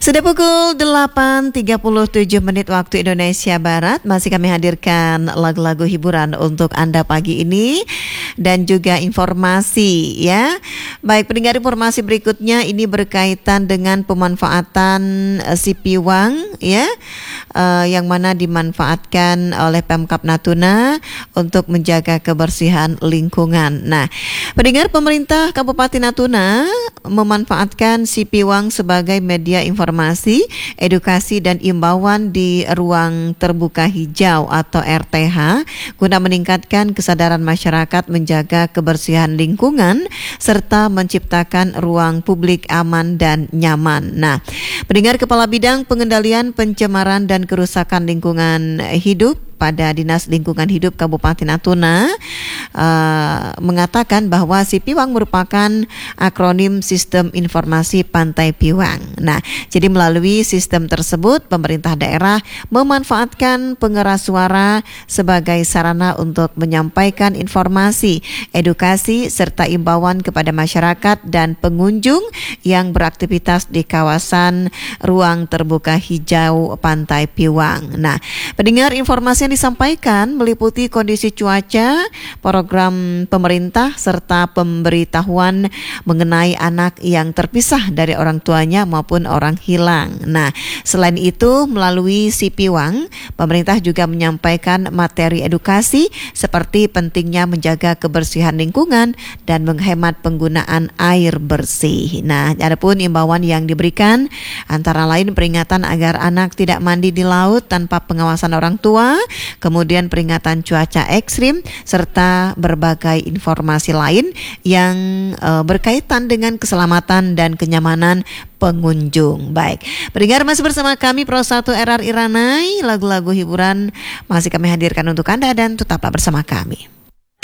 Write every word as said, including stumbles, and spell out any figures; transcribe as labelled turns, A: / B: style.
A: Sudah pukul delapan tiga puluh tujuh menit waktu Indonesia Barat. Masih kami hadirkan lagu-lagu hiburan untuk Anda pagi ini dan juga informasi ya. Baik, pendengar, informasi berikutnya ini berkaitan dengan pemanfaatan uh, si piwang ya, uh, yang mana dimanfaatkan oleh Pemkab Natuna untuk menjaga kebersihan lingkungan. Nah, pendengar, pemerintah Kabupaten Natuna memanfaatkan si piwang sebagai media informasi, edukasi dan imbauan di ruang terbuka hijau atau R T H guna meningkatkan kesadaran masyarakat menjaga kebersihan lingkungan serta menciptakan ruang publik aman dan nyaman. Nah, pendengar, Kepala Bidang Pengendalian Pencemaran dan Kerusakan Lingkungan Hidup pada Dinas Lingkungan Hidup Kabupaten Natuna uh, mengatakan bahwa si piwang merupakan akronim Sistem Informasi Pantai Piwang. Nah, jadi melalui sistem tersebut pemerintah daerah memanfaatkan pengeras suara sebagai sarana untuk menyampaikan informasi, edukasi serta imbauan kepada masyarakat dan pengunjung yang beraktivitas di kawasan ruang terbuka hijau Pantai Piwang. Nah, pendengar, informasi disampaikan meliputi kondisi cuaca, program pemerintah serta pemberitahuan mengenai anak yang terpisah dari orang tuanya maupun orang hilang. Nah, selain itu melalui si piwang, pemerintah juga menyampaikan materi edukasi seperti pentingnya menjaga kebersihan lingkungan dan menghemat penggunaan air bersih. Nah, adapun imbauan yang diberikan antara lain peringatan agar anak tidak mandi di laut tanpa pengawasan orang tua, kemudian peringatan cuaca ekstrim, serta berbagai informasi lain yang uh, berkaitan dengan keselamatan dan kenyamanan pengunjung. Baik, pendengar, masih bersama kami Pro satu R R I Ranai, lagu-lagu hiburan masih kami hadirkan untuk Anda dan tetaplah bersama kami.